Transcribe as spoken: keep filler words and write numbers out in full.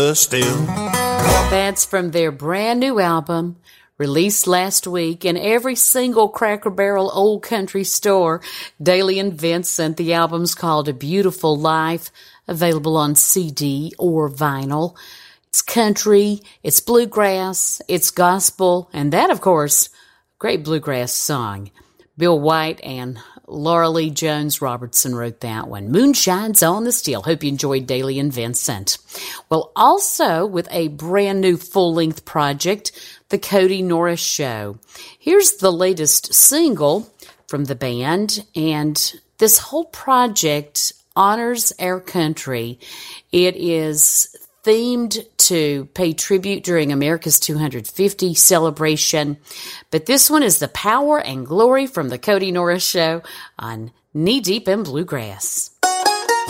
Still. That's from their brand new album, released last week in every single Cracker Barrel Old Country store. Daly and Vincent. The album's called A Beautiful Life, available on C D or vinyl. It's country, it's bluegrass, it's gospel, and that, of course, great bluegrass song. Bill White and Laura Lee Jones Robertson wrote that one. Moonshine's on the Steel. Hope you enjoyed Daly and Vincent. Well, also with a brand new full-length project, The Cody Norris Show. Here's the latest single from the band, and this whole project honors our country. It is themed to pay tribute during America's two hundred fifty celebration. But this one is the power and glory from the Cody Norris Show on Knee Deep in Bluegrass.